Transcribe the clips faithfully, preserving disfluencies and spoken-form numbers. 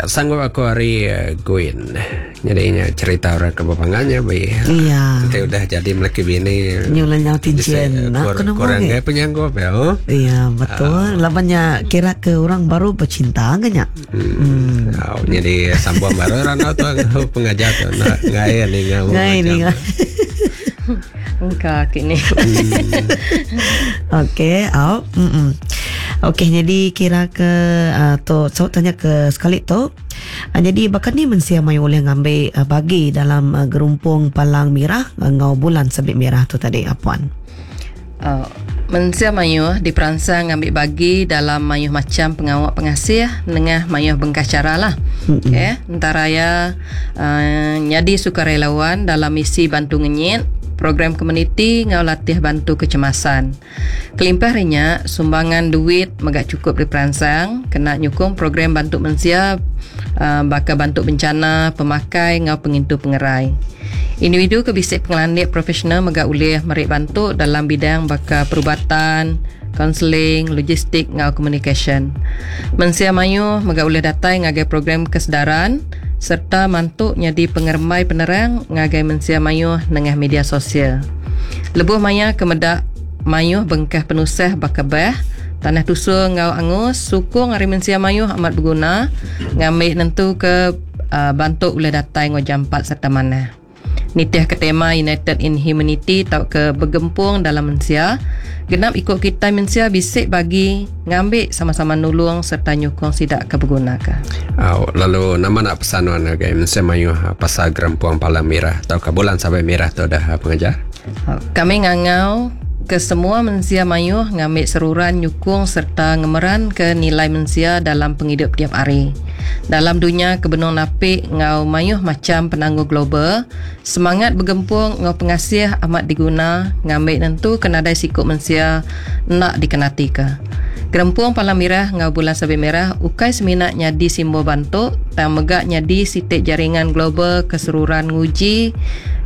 sanggup aku hari uh, Gwyn. Jadinya cerita orang kebapangannya bayi. Iya. Kita udah jadi melaki bini. Nyulan nyau tincian. Nak kur, kurang gaya penyanggup ya. Oh? Iya betul. Uh. Labanya kira ke orang baru bercinta gaknya. Hmm. hmm. Oh, jadi sambung baru orang tu pengajar tu. Nak gaya ni ngau. Gaya ni ngau. Engkau kini. Okey, au. Mm. Okey, jadi kira ke uh, tu so tanya ke sekali tu. Uh, jadi bakat ni mensia mai oleh ngambil uh, bagi dalam uh, gerumpung palang merah uh, ngau bulan sabit merah tu tadi apuan. Uh, mensia mayuh diperansang ngambil bagi dalam mayuh macam pengawak pengasih nengah mayuh bengkas cara lah. Mm-hmm. Okay. Antara ya uh, nyadi sukarelawan dalam misi bantu ngenyit program komuniti ngau latih bantu kecemasan. Kelimpah rinya sumbangan duit megak cukup diperansang kena nyukung program bantu mensia uh, baka bantu bencana pemakai ngau pengintu pengerai. Individu kebisik pengelandik profesional megak ulih merik bantu dalam bidang baka perubatan, kaunseling, logistik ngau communication. Mensia mayu megak ulih datai ngagai program kesedaran serta mantuk nyadi pengermai penerang ngagai mensia mayuh nengah media sosial. Lebuh maya kemedak mayuh bengkah penusah bakabah tanah tusul ngau angus sukung hari mensia mayuh amat berguna ngambil nentu ke uh, bantu oleh datai ngau jampat serta mana. Nitih ke tema United in Humanity tau ke bergempung dalam mensia. Genap ikut kita mensia bisik bagi ngambil sama-sama nulung serta nyukung sidak keberguna ke. Oh, lalu nama nak pesan wana ke mensia mayu pasal gerempuang palang merah atau ke bulan sampai merah tu dah pengajar? Oh, kami ngangau ke semua mensia mayuh ngambil seruran nyukung serta ngemeran ke nilai mensia dalam penghidup tiap hari. Dalam dunia kebenung napik ngau mayuh macam penangguh global, semangat bergempung ngau pengasih amat diguna ngambil tentu kenadai sikut mensia nak dikenati ke. Gerempung palang merah ngau bulan sabit merah ukai seminat nyadi simbol bantu dan megak nyadi sitik jaringan global keseruran nguji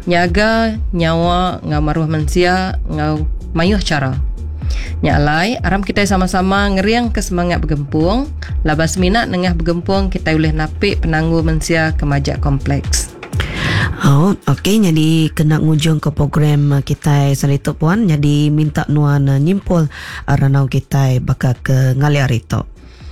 nyaga nyawa ngau maruah mensia ngau mayuh cara. Nyalai, aram kita sama-sama ngeriang ke semangat bergempung. Labas minat nengah bergempung, kita boleh napik penangguh mensia kemajak kompleks. Oh, okey. Jadi kena ngujung ke program kita selitu puan. Jadi minta nuan nyimpul ranau kita bakal ke ngaliar itu.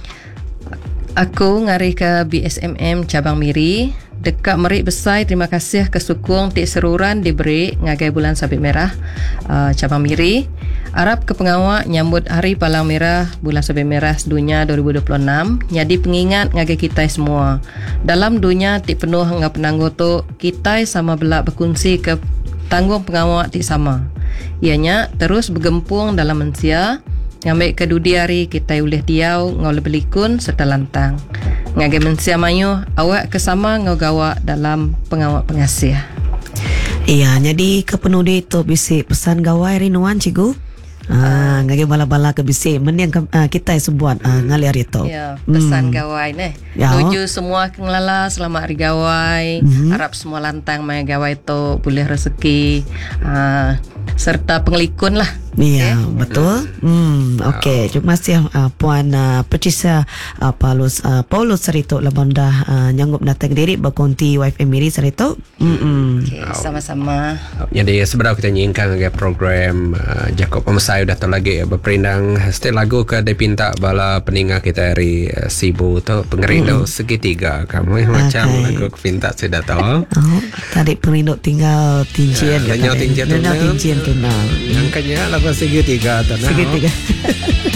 Aku ngari ke B S M M Cabang Miri. Dekat Merik Besai, terima kasih ke sukung tik seruran diberi ngagai bulan sabit merah uh, Cabang Miri. Arab ke pengawak nyambut Hari Palang Merah bulan sabit merah sedunia dua ribu dua puluh enam. Jadi pengingat ngagai kita semua. Dalam dunia tik penuh ngau penangguh tu, kita sama belak berkongsi ke tanggung pengawak tik sama. Ianya terus bergempung dalam mensia. Ngambil ke dudi hari kita ulih diau ngau lebelikun serta lantang. Ngagai mensia mayu awak kesama ngau gawak dalam pengawak pengasih. Iya, jadi ke penudi itu bisik pesan gawai rinuan cikgu. Ah, ngagai bala-bala ke bisik men yang uh, kita sebuat uh, ngalir itu. Ya, pesan hmm. gawai neh. Ya. Tuju semua kengelala selamat hari gawai. Hmm. Harap semua lantang mai gawai itu boleh rezeki uh, serta pengelikun lah. Iya, okay. Betul. Hmm, okey. Terima kasih uh, puan uh, Patricia uh, Paulus uh, Paulus Serito labanda uh, nyanggup datang diri berkonti W F M Miri Serito. Hmm. Okey, sama-sama. Jadi sebenarnya kita nyingkang ke program uh, Jakob Pemasai udah tu lagi berperindang setiap lagu ke dipinta bala peningat kita dari uh, Sibu tu pengerindu hmm. segitiga kamu okay. Macam lagu pinta sudah tahu. Oh, tadi pengerindu tinggal tinjian. Ya, tinjian tu. Tinjian kenal. Angkanya lagu segitiga tanah. Segitiga.